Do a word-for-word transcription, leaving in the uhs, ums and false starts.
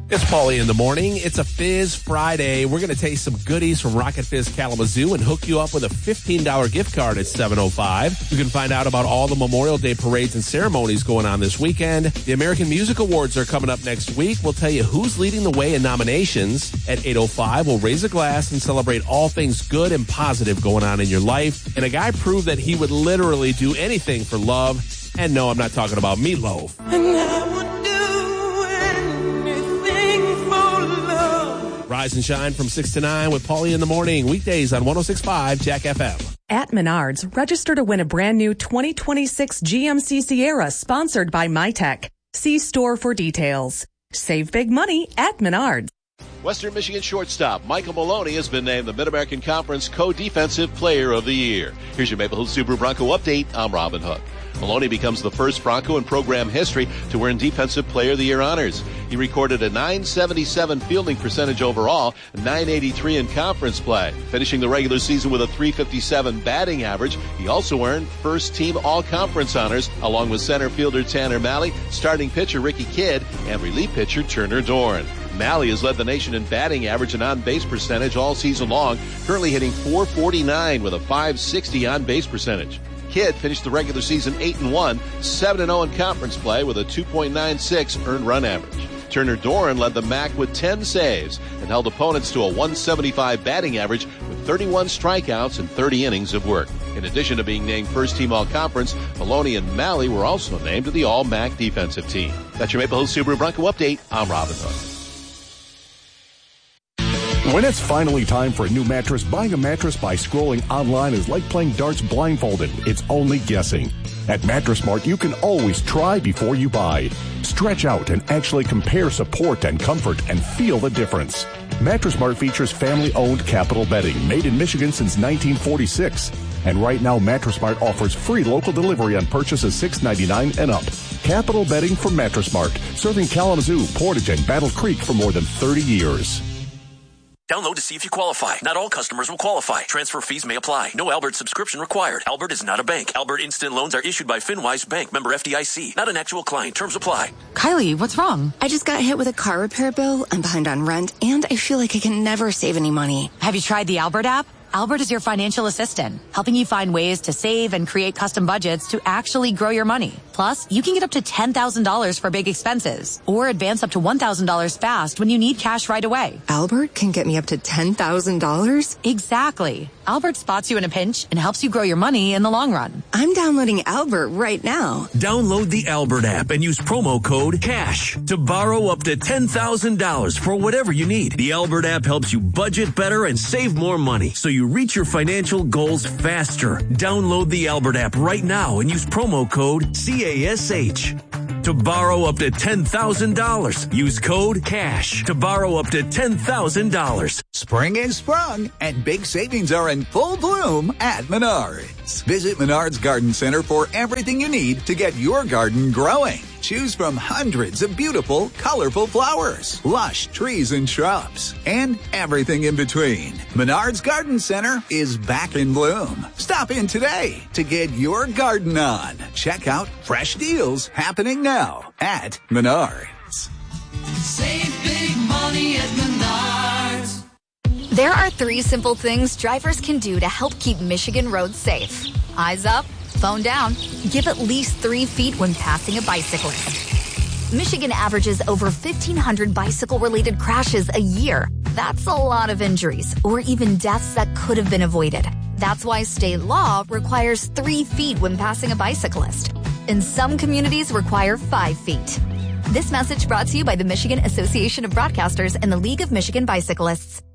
It's Paulie in the morning. It's a Fizz Friday. We're going to taste some goodies from Rocket Fizz Kalamazoo and hook you up with a fifteen dollars gift card at seven oh five. You can find out about all the Memorial Day parades and ceremonies going on this weekend. The American Music Awards are coming up next week. We'll tell you who's leading the way in nominations. At eight oh five, we'll raise a glass and celebrate all things good and positive going on in your life. And a guy proved that he would literally do anything for love. And no, I'm not talking about Meatloaf. And I would Rise and shine from six to nine with Paulie in the morning. Weekdays on one oh six point five Jack F M. At Menards, register to win a brand new twenty twenty-six G M C Sierra sponsored by MyTech. See store for details. Save big money at Menards. Western Michigan shortstop Michael Maloney has been named the Mid-American Conference Co-Defensive Player of the Year. Here's your Maple Hills Subaru Bronco update. I'm Robin Hood. Maloney becomes the first Bronco in program history to earn Defensive Player of the Year honors. He recorded a nine seventy-seven fielding percentage overall, nine eighty-three in conference play. Finishing the regular season with a three fifty-seven batting average, he also earned first-team all-conference honors, along with center fielder Tanner Malley, starting pitcher Ricky Kidd, and relief pitcher Turner Doran. Malley has led the nation in batting average and on-base percentage all season long, currently hitting four forty-nine with a five sixty on-base percentage. Kidd finished the regular season eight and one, seven and oh in conference play with a two point nine six earned run average. Turner Doran led the M A C with ten saves and held opponents to a one seventy-five batting average with thirty-one strikeouts and thirty innings of work. In addition to being named first team all-conference, Maloney and Malley were also named to the all-M A C defensive team. That's your Maple Hills Subaru Bronco update. I'm Robin Hood. When it's finally time for a new mattress, buying a mattress by scrolling online is like playing darts blindfolded. It's only guessing. At Mattress Mart, you can always try before you buy. Stretch out and actually compare support and comfort and feel the difference. Mattress Mart features family-owned Capital Bedding, made in Michigan since nineteen forty-six. And right now, Mattress Mart offers free local delivery on purchases six ninety-nine and up. Capital Bedding from Mattress Mart, serving Kalamazoo, Portage, and Battle Creek for more than thirty years. Download to see if you qualify. Not all customers will qualify. Transfer fees may apply. No Albert subscription required. Albert is not a bank. Albert Instant Loans are issued by FinWise Bank, member F D I C. Not an actual client. Terms apply. Kylie, what's wrong? I just got hit with a car repair bill. I'm behind on rent, and I feel like I can never save any money. Have you tried the Albert app? Albert is your financial assistant, helping you find ways to save and create custom budgets to actually grow your money. Plus, you can get up to ten thousand dollars for big expenses or advance up to one thousand dollars fast when you need cash right away. Albert can get me up to ten thousand dollars? Exactly. Albert spots you in a pinch and helps you grow your money in the long run. I'm downloading Albert right now. Download the Albert app and use promo code CASH to borrow up to ten thousand dollars for whatever you need. The Albert app helps you budget better and save more money so you reach your financial goals faster. Download the Albert app right now and use promo code CASH to borrow up to ten thousand dollars. Use code CASH to borrow up to ten thousand dollars. Spring is sprung, and big savings are in full bloom at Menards. Visit Menards Garden Center for everything you need to get your garden growing. Choose from hundreds of beautiful, colorful flowers, lush trees and shrubs, and everything in between. Menards Garden Center is back in bloom. Stop in today to get your garden on. Check out fresh deals happening now at Menards. Save big money at Menards. There are three simple things drivers can do to help keep Michigan roads safe. Eyes up, phone down, give at least three feet when passing a bicyclist. Michigan averages over fifteen hundred bicycle-related crashes a year. That's a lot of injuries, or even deaths that could have been avoided. That's why state law requires three feet when passing a bicyclist. And some communities require five feet. This message brought to you by the Michigan Association of Broadcasters and the League of Michigan Bicyclists.